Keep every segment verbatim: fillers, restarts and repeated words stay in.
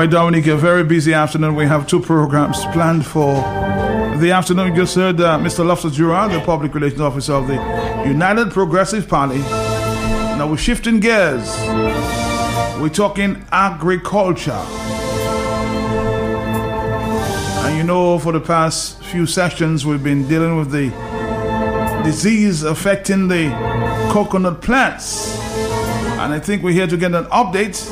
right, Dominic, a very busy afternoon. We have two programs planned for the afternoon. You just heard uh, Mister Loftus-Jura, the Public Relations Officer of the United Progressive Party. Now we're shifting gears. We're talking agriculture. And you know, for the past few sessions, we've been dealing with the disease affecting the coconut plants. And I think we're here to get an update.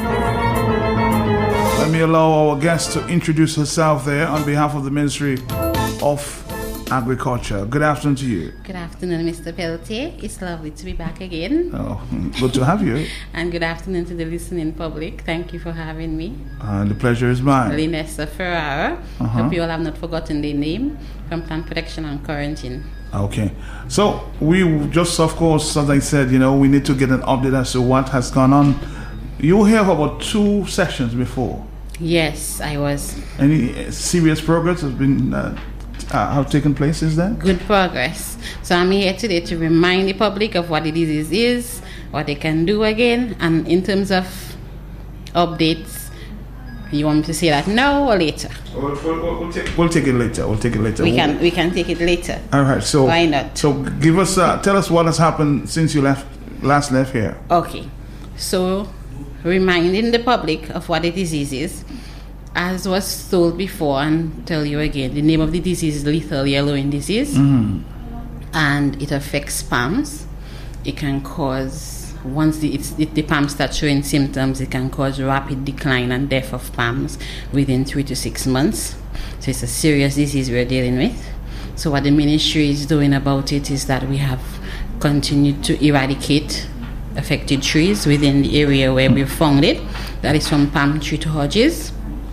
Let me allow our guest to introduce herself there on behalf of the Ministry of Agriculture. Good afternoon to you. Good afternoon, Mister Peltier. It's lovely to be back again. Oh, good to have you. And good afternoon to the listening public. Thank you for having me. Uh, the pleasure is mine. Linessa Ferrara. Uh-huh. Hope you all have not forgotten the name from Plant Protection and Quarantine. Okay. So we just, of course, as I said, you know, we need to get an update as to what has gone on. You were here for about two sessions before. Yes, I was. Any serious progress has been uh, uh, have taken place since then? Good progress. So I'm here today to remind the public of what the disease is, what they can do again, and in terms of updates, you want me to say that now or later? We'll, we'll, we'll, take, we'll take it later. We'll take it later. We can we can take it later. All right. So why not? So give us, uh, tell us what has happened since you left last left here. Okay. So reminding the public of what the disease is, as was told before, and tell you again, the name of the disease is lethal yellowing disease, mm. and it affects palms. It can cause, once the, it's, it, the palms start showing symptoms, it can cause rapid decline and death of palms within three to six months. So it's a serious disease we're dealing with. So what the ministry is doing about it is that we have continued to eradicate affected trees within the area where we found it. That is from palm tree to Hodges.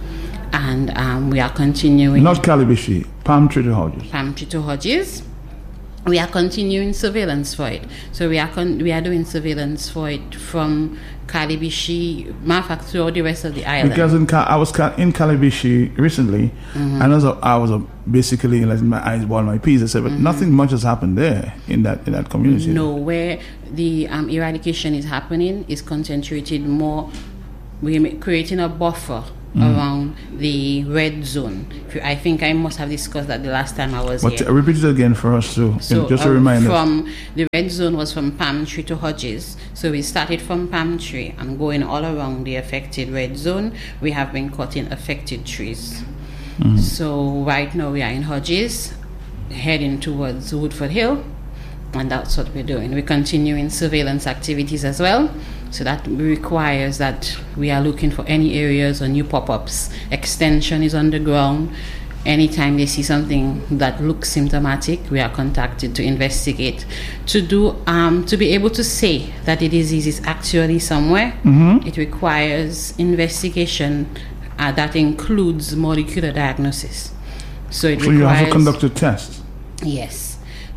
And um, we are continuing. Not Calibishi, palm tree to Hodges. Palm tree to Hodges. We are continuing surveillance for it. So we are con- we are doing surveillance for it from Calibishi, matter of fact, throughout the rest of the island. Because in Cal- I was in Calibishi recently, mm-hmm. and as I was uh, basically letting my eyes ball my peas. I said, but mm-hmm. nothing much has happened there in that in that community. No, where the um, eradication is happening is concentrated more. We're creating a buffer mm. around the red zone. I think I must have discussed that the last time I was but here. But repeat it again for us too. So just uh, a reminder. From the red zone was from palm tree to Hodges. So we started from palm tree and going all around the affected red zone. We have been cutting affected trees. Mm. So right now we are in Hodges, heading towards Woodford Hill, and that's what we're doing. We're continuing surveillance activities as well. So that requires that we are looking for any areas or new pop-ups. Extension is on the ground. Anytime they see something that looks symptomatic, we are contacted to investigate. To do, um, to be able to say that the disease is actually somewhere, mm-hmm. it requires investigation uh, that includes molecular diagnosis. So it so requires, you have to conduct a test. Yes.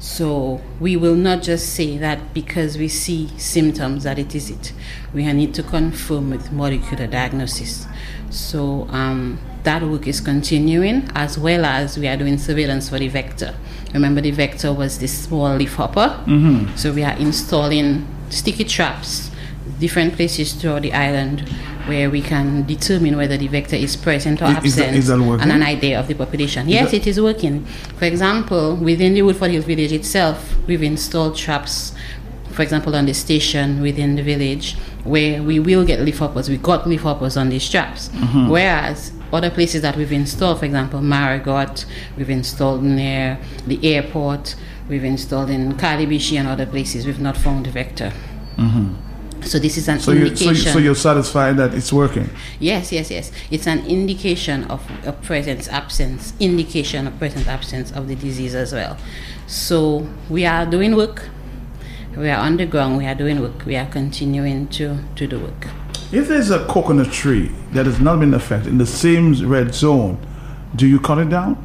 So we will not just say that because we see symptoms that it is it. We need to confirm with molecular diagnosis. So um, that work is continuing, as well as we are doing surveillance for the vector. Remember, the vector was this small leaf hopper. Mm-hmm. So we are installing sticky traps, different places throughout the island, where we can determine whether the vector is present or is, absent, is that, is that and an idea of the population. Is yes, that, it is working. For example, within the Woodford Hill village itself, we've installed traps, for example, on the station within the village, where we will get leaf hoppers. We got leaf hoppers on these traps. Mm-hmm. Whereas other places that we've installed, for example, Marigot, we've installed near the airport, we've installed in Calibishi and other places, we've not found the vector. Mm-hmm. So this is an so indication. You, so, so you're satisfied that it's working? Yes, yes, yes. It's an indication of a presence, absence, indication of present absence of the disease as well. So we are doing work. We are on the ground. We are doing work. We are continuing to, to do work. If there's a coconut tree that has not been affected in the same red zone, do you cut it down?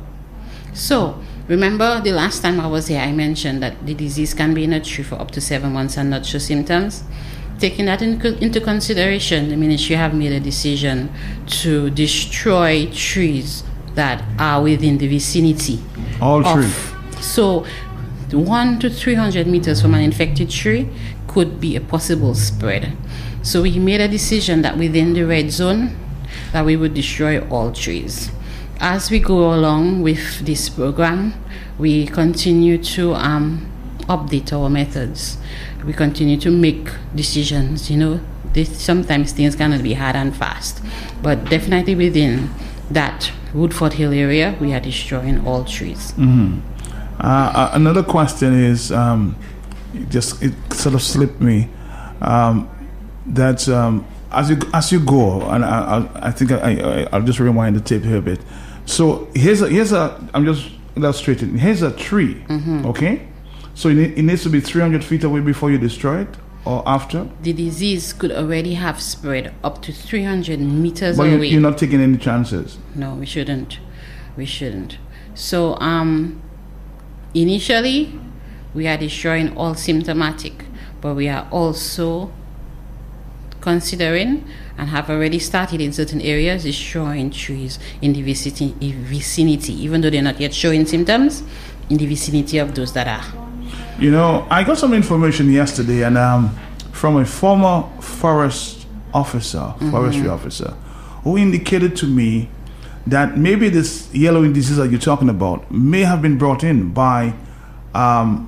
So remember the last time I was here, I mentioned that the disease can be in a tree for up to seven months and not show symptoms. Taking that in, into consideration, the ministry have made a decision to destroy trees that are within the vicinity. All of, trees? So one to three hundred meters from an infected tree could be a possible spread. So we made a decision that within the red zone, that we would destroy all trees. As we go along with this program, we continue to um, update our methods. We continue to make decisions. You know, this, sometimes things cannot be hard and fast, but definitely within that Woodford Hill area, we are destroying all trees. Mm-hmm. Uh, another question is, um, it just it sort of slipped me, um, that um, as you as you go, and I, I, I think I, I, I'll just rewind the tape here a bit. So here's a here's a I'm just illustrating. Here's a tree, mm-hmm. okay? So it, it needs to be three hundred feet away before you destroy it, or after? The disease could already have spread up to three hundred meters but away. But you're not taking any chances? No, we shouldn't. We shouldn't. So um, initially, we are destroying all symptomatic, but we are also considering and have already started in certain areas destroying trees in the vicinity, vicinity, even though they're not yet showing symptoms, in the vicinity of those that are. You know, I got some information yesterday, and um, from a former forest officer, mm-hmm. forestry officer, who indicated to me that maybe this yellowing disease that you're talking about may have been brought in by um,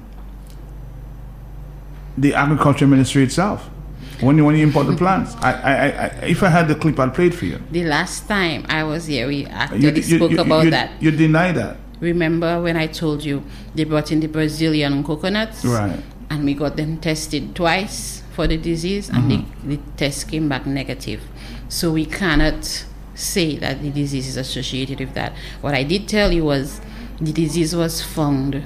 the agriculture ministry itself. When you when you import the plants, I, I, I, if I had the clip, I'd play it for you. The last time I was here, we actually you, you, spoke you, about you, that. You deny that. Remember when I told you they brought in the Brazilian coconuts, right? And we got them tested twice for the disease, and mm-hmm. the, the test came back negative. So we cannot say that the disease is associated with that. What I did tell you was the disease was found,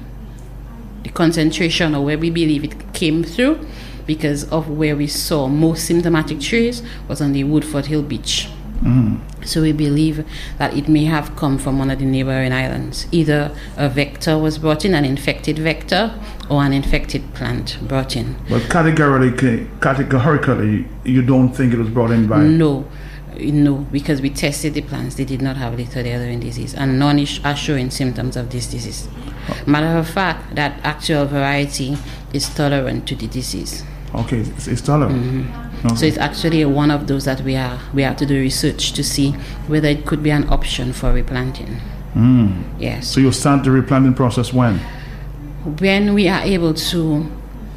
the concentration or where we believe it came through, because of where we saw most symptomatic trees was on the Woodford Hill beach. Mm. So we believe that it may have come from one of the neighboring islands. Either a vector was brought in, an infected vector, or an infected plant brought in. But categorically, categorically, you don't think it was brought in by... No, no, because we tested the plants. They did not have little yellowing disease, and none are showing symptoms of this disease. Oh. Matter of fact, that actual variety is tolerant to the disease. Okay, it's, it's tolerant. Mm-hmm. Okay. So it's actually one of those that we are we have to do research to see whether it could be an option for replanting. Mm. Yes. So you'll start the replanting process when? When we are able to,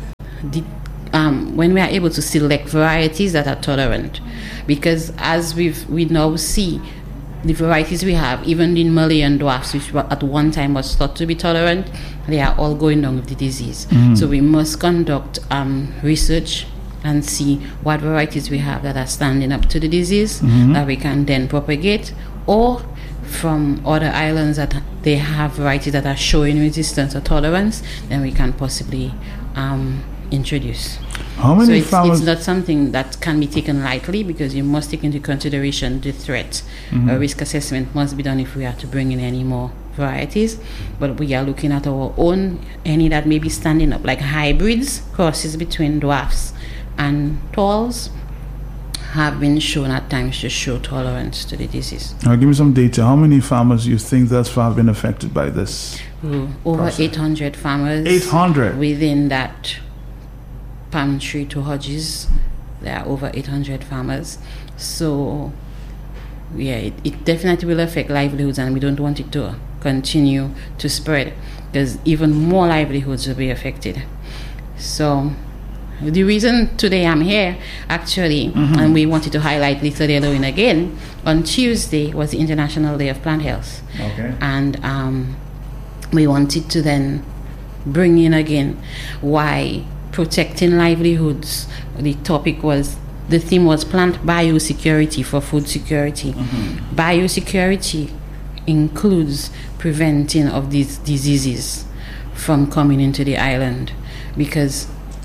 de- um, when we are able to select varieties that are tolerant, because as we've we now see, the varieties we have, even the Malayan dwarfs, which at one time was thought to be tolerant, they are all going down with the disease. Mm. So we must conduct um, research and see what varieties we have that are standing up to the disease, mm-hmm. that we can then propagate, or from other islands that they have varieties that are showing resistance or tolerance, then we can possibly um, introduce. How many so it's, farmers? It's not something that can be taken lightly, because you must take into consideration the threat. Mm-hmm. A risk assessment must be done if we are to bring in any more varieties. But we are looking at our own, any that may be standing up, like hybrids, crosses between dwarfs and talls, have been shown at times to show tolerance to the disease. Now, give me some data. How many farmers you think thus far have been affected by this? Ooh, over process? eight hundred farmers. eight hundred? Within that palm tree to Hodges, there are over eight hundred farmers. So, yeah, it, it definitely will affect livelihoods, and we don't want it to continue to spread, because even more livelihoods will be affected. So, the reason today I'm here, actually, mm-hmm. and we wanted to highlight Little Yellowing again, on Tuesday was the International Day of Plant Health. Okay. And um, we wanted to then bring in again why protecting livelihoods. The topic was, the theme was plant biosecurity for food security. Mm-hmm. Biosecurity includes preventing of these diseases from coming into the island, because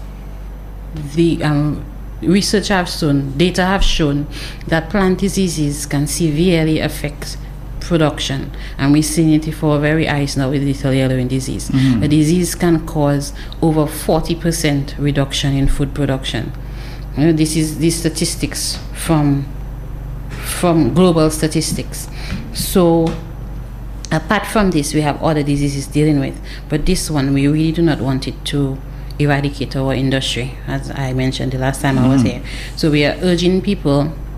the um, research have shown, data have shown that plant diseases can severely affect production, and we're seeing it for our very eyes now with Little Yellowing disease. Mm-hmm. The disease can cause over forty percent reduction in food production. You know, this is these statistics from from global statistics. So apart from this, we have other diseases dealing with, but this one we really do not want it to eradicate our industry, as I mentioned the last time mm-hmm. I was here. So we are urging people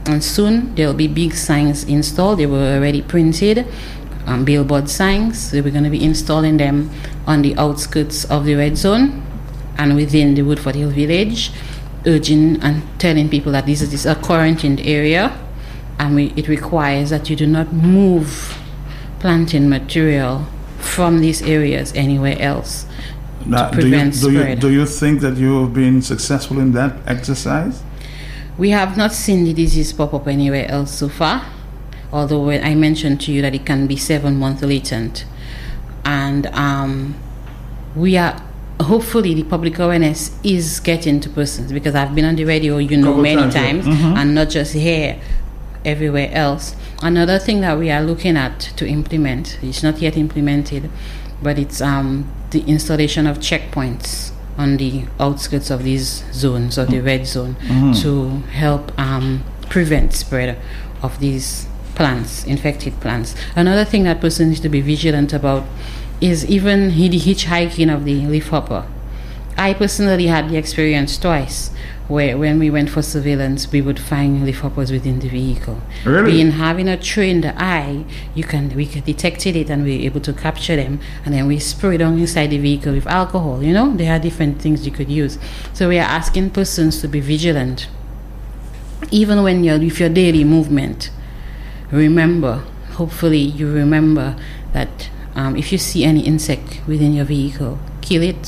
And soon there will be big signs installed. They were already printed, um, billboard signs. So we're going to be installing them on the outskirts of the red zone and within the Woodford Hill village, urging and telling people that this is a quarantined area, and we, it requires that you do not move planting material from these areas anywhere else now, to prevent do you, do spread. You, do you think that you have been successful in that exercise? We have not seen the disease pop up anywhere else so far, although when I mentioned to you that it can be seven months latent. And um, we are, hopefully the public awareness is getting to persons, because I've been on the radio, you know, Couple many times, times, yeah. Mm-hmm. and not just here, everywhere else. Another thing that we are looking at to implement, it's not yet implemented, but it's um, the installation of checkpoints on the outskirts of these zones, or the red zone, mm-hmm. to help um, prevent spread of these plants, infected plants. Another thing that person needs to be vigilant about is even the hitchhiking of the leafhopper. I personally had the experience twice where when we went for surveillance, we would find leafhoppers within the vehicle. Really? Being having a trained eye, you can we detected it and we were able to capture them, and then we spray down inside the vehicle with alcohol. You know, there are different things you could use. So we are asking persons to be vigilant. Even when you're with your daily movement, remember, hopefully you remember that um, if you see any insect within your vehicle, kill it,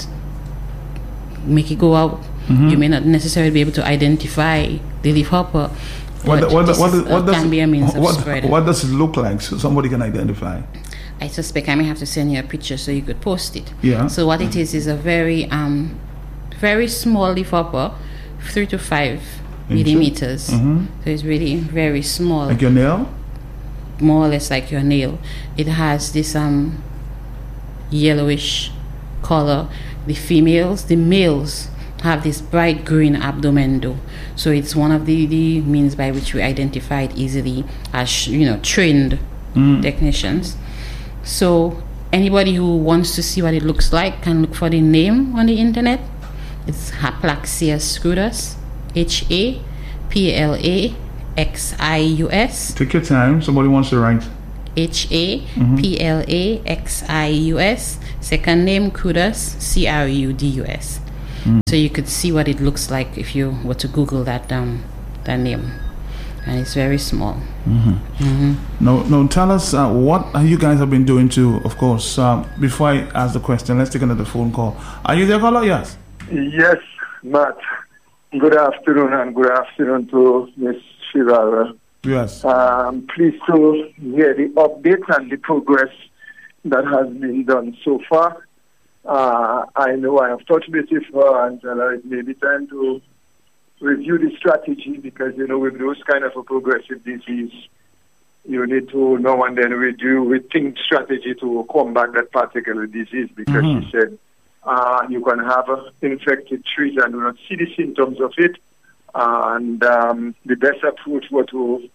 make it go out. Mm-hmm. You may not necessarily be able to identify the leafhopper. What, but what, this what, is, what, what uh, does, can be a means of what, spread. What does it look like so somebody can identify? I suspect I may have to send you a picture so you could post it. Yeah. So what it is is a very um, very small leafhopper, three to five millimeters. Mm-hmm. So it's really very small. Like your nail? More or less like your nail. It has this um yellowish color. The females, the males have this bright green abdomen though. So it's one of the, the means by which we identify it easily as, you know, trained mm. technicians. So anybody who wants to see what it looks like can look for the name on the internet. It's Haplaxia scrotus, H A P L A X I U S. Take your time. Somebody wants to write. H A P L A X I U S. Second name, Crudus, C R U D U S. Mm. So you could see what it looks like if you were to Google that um, that name. And it's very small. Mm-hmm. Mm-hmm. Now, now, tell us uh, what you guys have been doing to, of course, uh, before I ask the question, let's take another phone call. Are you there, caller? Yes. Yes, Matt. Good afternoon, and good afternoon to Miss Shirara. Yes. Um, pleased to hear the update and the progress that has been done so far. Uh, I know I have touched base with her, and uh, it may be time to review the strategy, because, you know, with those kind of a progressive disease, you need to now and then review, rethink strategy to combat that particular disease, because mm-hmm. she said uh, you can have uh, infected trees and do not see the symptoms of it. And um, the best approach was to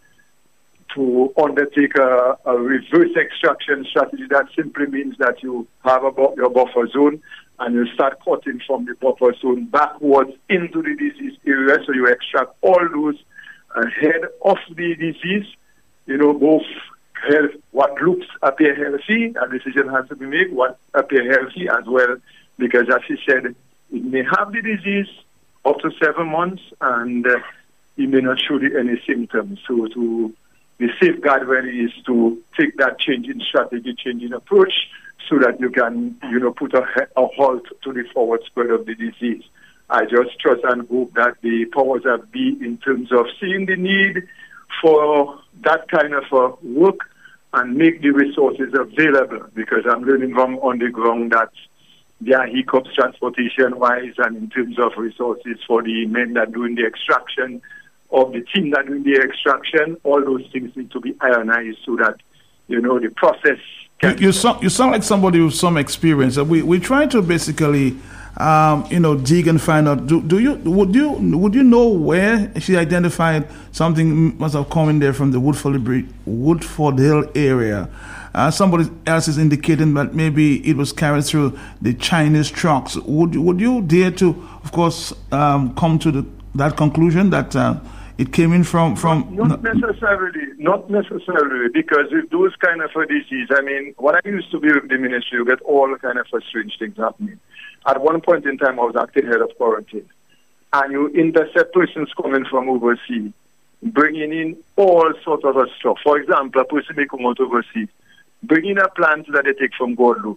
to undertake a, a reverse extraction strategy. That simply means that you have a bu- your buffer zone and you start cutting from the buffer zone backwards into the disease area. So you extract all those ahead of the disease, you know, both health, what looks appear healthy, a decision has to be made, what appear healthy as well, because as she said, it may have the disease up to seven months and uh, it may not show any symptoms. So to the safeguard really is to take that change in strategy, change in approach, so that you can, you know, put a, a halt to the forward spread of the disease. I just trust and hope that the powers that be, in terms of seeing the need for that kind of uh, work and make the resources available, because I'm learning from on the ground that there are hiccups transportation-wise and in terms of resources for the men that are doing the extraction, of the team that doing the extraction. All those things need to be ironized so that, you know, the process can... You, you, sound, you sound like somebody with some experience. We, we try to basically... Um, you know, dig and find out. Do, do you would you would you know where she identified something must have come in there from the Woodford Woodford Hill area? Uh, somebody else is indicating that maybe it was carried through the Chinese trucks. Would would you dare to, of course, um, come to the, that conclusion that uh, it came in from... from not, not necessarily, not necessarily, because with those kind of a disease, I mean, when I used to be with the ministry, you get all kind of strange things happening. At one point in time, I was acting head of quarantine, and you intercept persons coming from overseas, bringing in all sorts of stuff. For example, a person may come out overseas, bringing a plant that they take from Guadeloupe,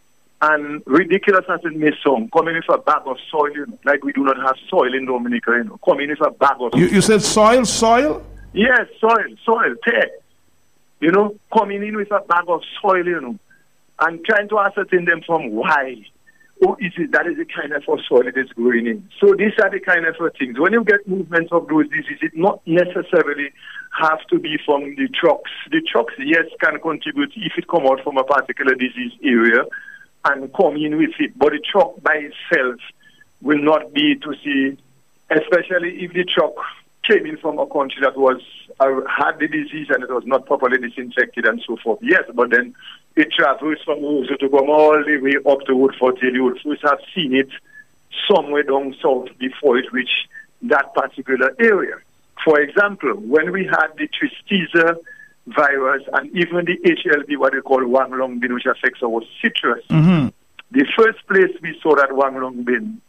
and ridiculous as it may sound, coming with a bag of soil, you know, like we do not have soil in Dominica, you know, coming with a bag of you, you said soil, soil? Yes, soil, soil, tear. You know, coming in with a bag of soil, you know, and trying to ascertain them from why. Or is it that is the kind of soil it is growing in? So these are the kind of things. When you get movements of those diseases, it not necessarily have to be from the trucks. The trucks, yes, can contribute if it come out from a particular disease area and come in with it. But the truck by itself will not be to see, especially if the truck came in from a country that was uh, had the disease and it was not properly disinfected and so forth. Yes, but then it travels from Roseau to come all the way up to Woodford Hill. You would first have seen it somewhere down south before it reached that particular area. For example, when we had the Tristeza virus and even the H L B, what they call Wang Long Bin, which affects our citrus, mm-hmm. the first place we saw that Wang Long Bin,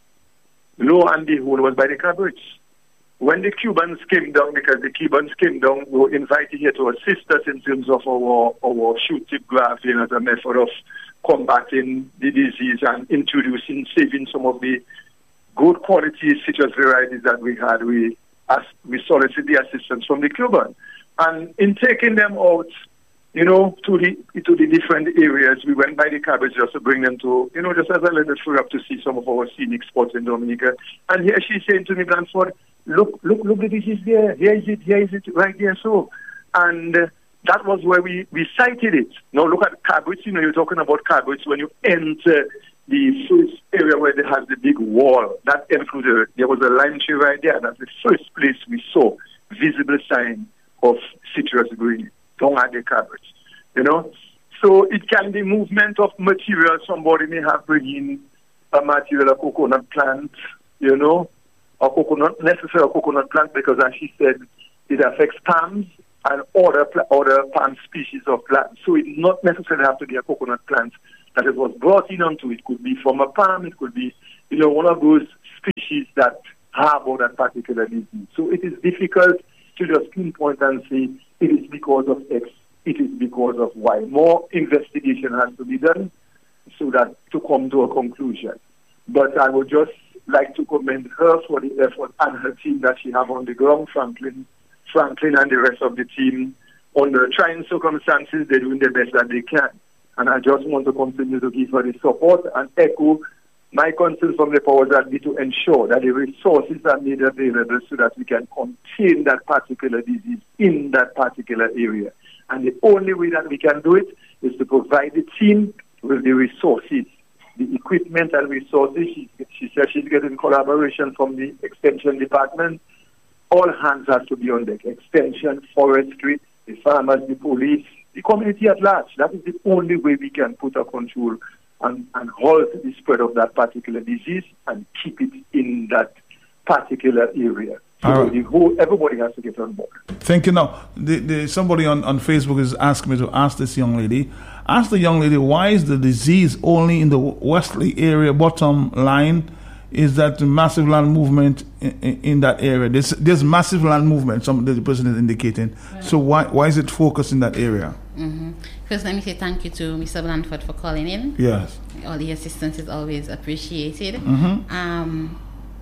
lo and behold, was by the Cabrits. When the Cubans came down, because the Cubans came down, we were invited here to assist us in terms of our, our shoot-tip grafting as a method of combating the disease and introducing, saving some of the good quality citrus varieties that we had. We, as, we solicited the assistance from the Cuban. And in taking them out, you know, to the to the different areas, we went by the cabbage just to bring them to, you know, just as a little free up to see some of our scenic spots in Dominica. And here she's saying to me, Blanford, look, look, look, the disease there. Here is it, here is it, right there. So, and uh, that was where we, we cited it. Now look at cabbage. You know, you're talking about cabbage when you enter the first area where they have the big wall. That included, there was a lime tree right there. That's the first place we saw visible sign of citrus green. Don't add the cabbage, you know. So it can be movement of material. Somebody may have bring in a material, a coconut plant, you know, a coconut, necessarily a coconut plant, because as she said, it affects palms and other other palm species of plants. So it not necessarily have to be a coconut plant that it was brought in onto. It could be from a palm. It could be, you know, one of those species that harbor that particular disease. So it is difficult to just pinpoint and say it is because of X, it is because of Y. More investigation has to be done so that to come to a conclusion. But I would just like to commend her for the effort and her team that she have on the ground, Franklin, Franklin and the rest of the team. Under trying circumstances, they're doing the best that they can. And I just want to continue to give her the support and echo my concern from the powers that be to ensure that the resources are made available so that we can contain that particular disease in that particular area. And the only way that we can do it is to provide the team with the resources, the equipment and resources. She, she said she's getting collaboration from the Extension Department. All hands have to be on deck. Extension, forestry, the farmers, the police, the community at large. That is the only way we can put a control And, and halt the spread of that particular disease and keep it in that particular area. So right. the whole, everybody has to get on board. Thank you. Now, the, the, somebody on, on Facebook is asking me to ask this young lady, ask the young lady, why is the disease only in the Wesley area, bottom line? Is that the massive land movement in, in, in that area? There's, there's massive land movement, some the person is indicating. Right. So why why is it focused in that area? Mm-hmm. First, let me say thank you to Mister Blanford for calling in. Yes. All the assistance is always appreciated. Mm-hmm. Um,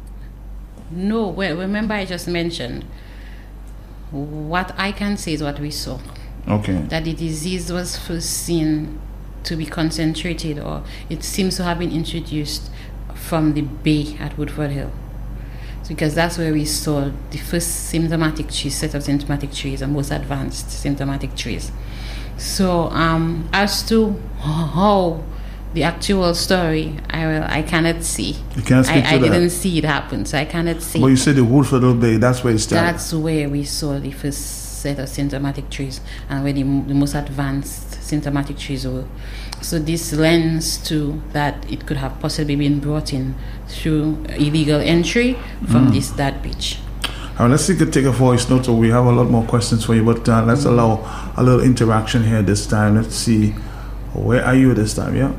no, well, remember I just mentioned, what I can say is what we saw. Okay. That the disease was first seen to be concentrated, or it seems to have been introduced from the bay at Woodford Hill. So because that's where we saw the first symptomatic trees, set of symptomatic trees, and most advanced symptomatic trees. So um, as to how the actual story, I will, I cannot see. You can't speak I, to I that. didn't see it happen, so I cannot see. But you said the Woodford Hill Bay, that's where it started. That's where we saw the first set of symptomatic trees, and where the, the most advanced symptomatic trees were. So this lends to that it could have possibly been brought in through illegal entry from mm. this that beach. All right, let's take a, take a voice note. So we have a lot more questions for you, but uh, let's mm-hmm. allow a little interaction here this time. Let's see, where are you this time? Yeah.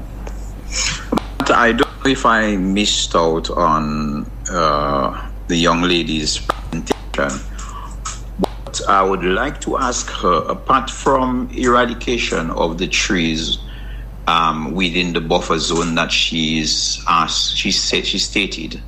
I don't know if I missed out on uh, the young lady's presentation, but I would like to ask her, apart from eradication of the trees um, within the buffer zone that she's asked, she said, she stated,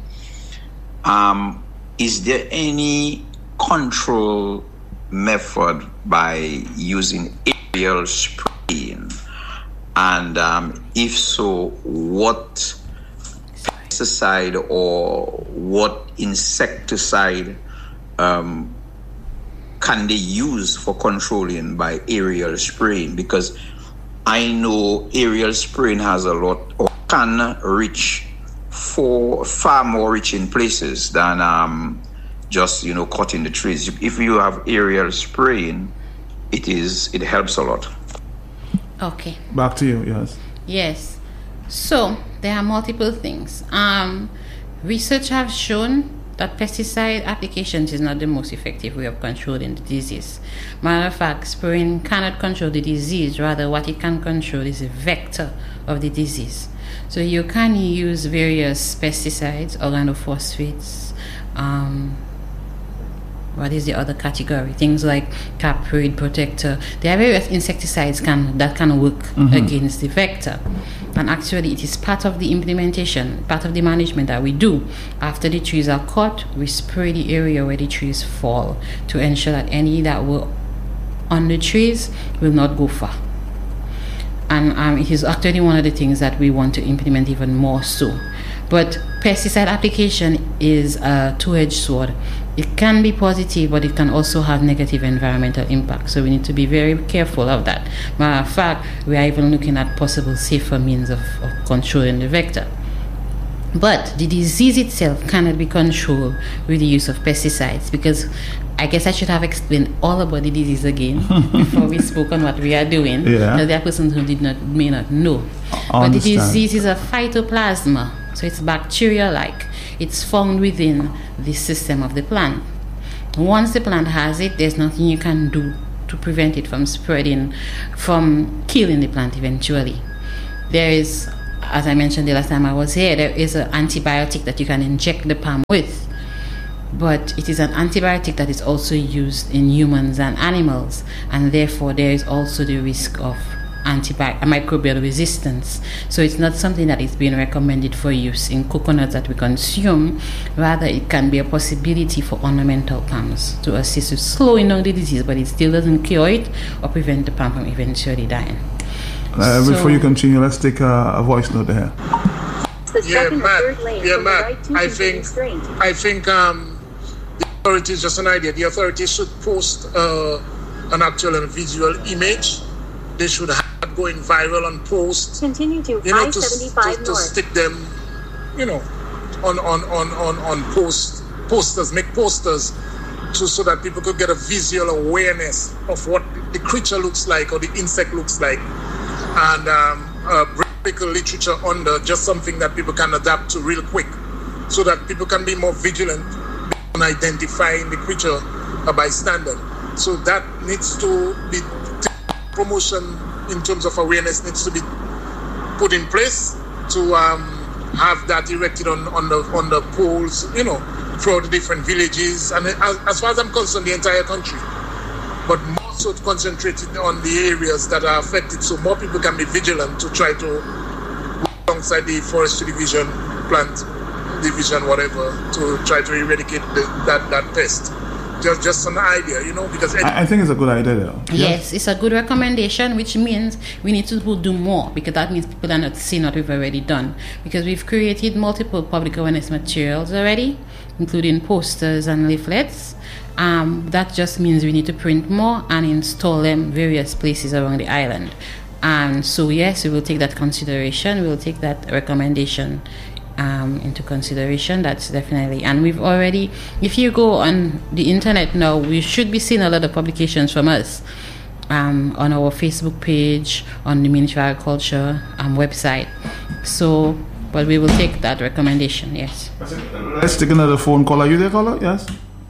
um, is there any control method by using aerial spraying? And um, if so, what pesticide or what insecticide um, can they use for controlling by aerial spraying? Because I know aerial spraying has a lot, or can reach for far more rich in places than um, just, you know, cutting the trees. If you have aerial spraying, it is it helps a lot. Okay. Back to you, yes. Yes. So there are multiple things. Um, research has shown that pesticide applications is not the most effective way of controlling the disease. Matter of fact, spraying cannot control the disease. Rather, what it can control is a vector of the disease. So you can use various pesticides, organophosphates, um, what is the other category? Things like Caprid, Protector. There are various insecticides can that can work mm-hmm. against the vector. And actually, it is part of the implementation, part of the management that we do. After the trees are cut, we spray the area where the trees fall to ensure that any that were on the trees will not go far. And um, it is actually one of the things that we want to implement even more so. But pesticide application is a two-edged sword. It can be positive, but it can also have negative environmental impact. So we need to be very careful of that. Matter of fact, we are even looking at possible safer means of, of controlling the vector. But the disease itself cannot be controlled with the use of pesticides, because I guess I should have explained all about the disease again before we spoke on what we are doing. Yeah. Because there are persons who did not may not know. I but the understand. disease is a phytoplasma, so it's bacteria-like. It's found within the system of the plant. Once the plant has it, there's nothing you can do to prevent it from spreading, from killing the plant eventually. There is, as I mentioned the last time I was here, there is an antibiotic that you can inject the palm with. But it is an antibiotic that is also used in humans and animals, and therefore there is also the risk of antibiotic microbial resistance. So it's not something that is being recommended for use in coconuts that we consume. Rather, it can be a possibility for ornamental palms to assist with slowing down the disease, but it still doesn't cure it or prevent the palm from eventually dying. Uh, so, before you continue, let's take a, a voice note here. Yeah, Matt. Yeah, Matt. I think I think um, the authorities, just an idea, the authorities should post uh, an actual and visual image. They should have it going viral on posts. Continue to you know, I seventy-five to, to, to north. stick them, you know, on on on on on post posters, make posters, to, so that people could get a visual awareness of what the creature looks like or the insect looks like, and um, uh, medical literature under just something that people can adapt to real quick, so that people can be more vigilant on identifying the creature a bystander. So that needs to be promotion in terms of awareness needs to be put in place to um, have that erected on, on the on the poles, you know, throughout the different villages, and as, as far as I'm concerned, the entire country. But more so concentrated on the areas that are affected, so more people can be vigilant to try to work alongside the forestry division, plant division, whatever, to try to eradicate the, that that pest. Just, just an idea, you know, because I, I think it's a good idea, though. Yes, yes, it's a good recommendation, which means we need to do more, because that means people are not seeing what we've already done. Because we've created multiple public awareness materials already, including posters and leaflets. Um, that just means we need to print more and install them various places around the island. And so, yes, we will take that consideration. We will take that recommendation Um, into consideration. That's definitely, and we've already, if you go on the internet now, we should be seeing a lot of publications from us um, on our Facebook page, on the Ministry of Agriculture um, website. So, but we will take that recommendation. Yes. Let's take another phone call. Are you there, caller? Yes.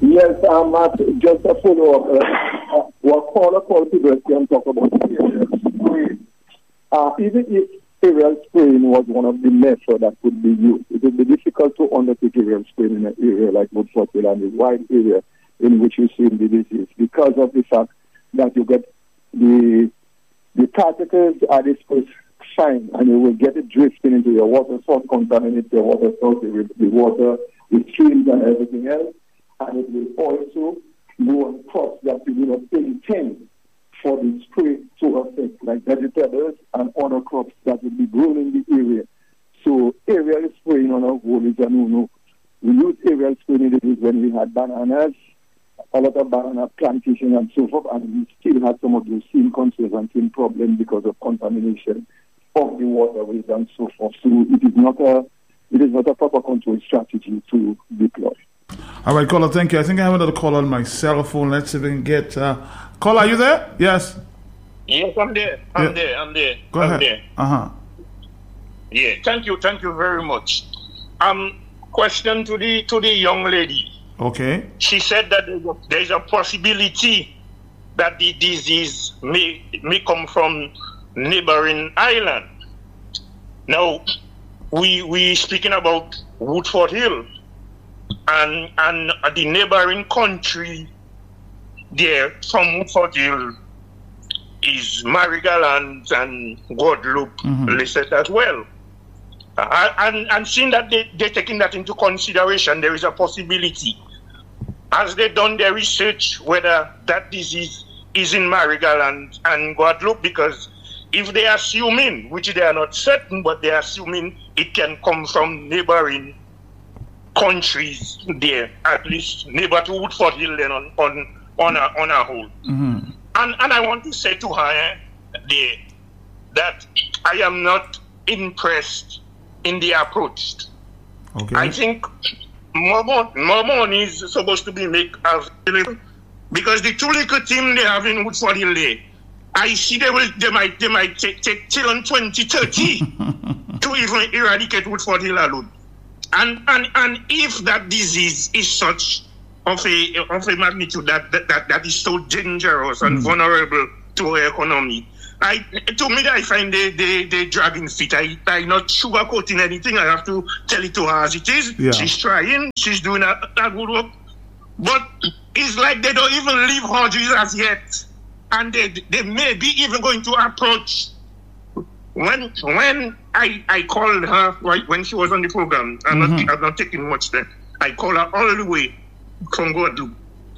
Yes, um, uh, just a follow-up. Uh, uh, what caller called people can talk about aerial spraying. Uh, even if aerial spraying was one of the methods that could be used, it would be difficult to undertake aerial spraying in an area like Woodford Hill and the wide area in which you see the disease, because of the fact that you get the the particles are dispersed fine, and you will get it drifting into your water source, contaminate your water source, the, the water, the streams and everything else, and it will also go on crops that you do not intend for the spray to affect, like vegetables and other crops that will be grown in the area. So aerial spraying on our whole is a no-no. We used aerial spraying when we had bananas, a lot of banana plantation and so forth, and we still had some of those same concerns and same problems because of contamination of the waterways and so forth. So it is not a it is not a proper control strategy to deploy. All right, caller, thank you. I think I have another call on my cell phone. Let's see if we can get uh caller, are you there? Yes. Yes, I'm there. I'm Yeah. there. I'm there. Go I'm ahead. there. Uh-huh. Yeah. Thank you. Thank you very much. Um, question to the to the young lady. Okay. She said that there's a, there's a possibility that the disease may may come from neighboring island. Now, we we speaking about Woodford Hill and and the neighboring country there from Woodford Hill is Marigaland and Guadeloupe Mhm. listed as well. Uh, and, and seeing that they, they're taking that into consideration, there is a possibility. As they done their research, whether that disease is in Marigaland and Guadeloupe, because if they are assuming, which they are not certain, but they are assuming it can come from neighboring countries there, at least neighbor to Woodford Hill then on on on a, on a whole. Mm-hmm. And and I want to say to her eh, there that I am not impressed in the approach. Okay. I think more, mon- more money is supposed to be made available, because the two little team they have in Woodford Hill there, I see they will they might they might take, take till on twenty thirty to even eradicate Woodford Hill alone. And and and if that disease is such of a of a magnitude that that, that, that is so dangerous and Mm. vulnerable to our economy, I to me I find they they they dragging feet. I I not sugarcoating anything. I have to tell it to her as it is. Yeah. She's trying. She's doing a, a good work, but it's like they don't even leave Hodges as yet, and they they may be even going to approach. When when I, I called her right when she was on the program, I'm Mhm. not I'm not taking much then. I called her all the way from Guadeloupe,